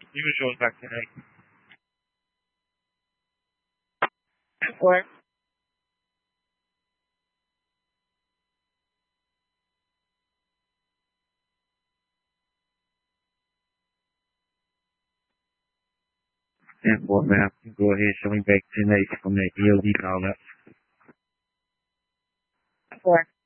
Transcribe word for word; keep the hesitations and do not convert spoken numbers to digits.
Usual vaccination. Or En voor mij go ahead showing vaccination from the E O D collar. or